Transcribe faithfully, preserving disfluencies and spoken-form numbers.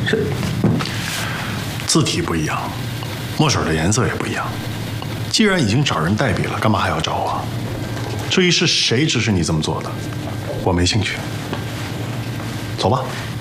是， 字体不一样，墨水的颜色也不一样。既然已经找人代笔了，干嘛还要找我？至于是谁指使你这么做的，我没兴趣。走吧。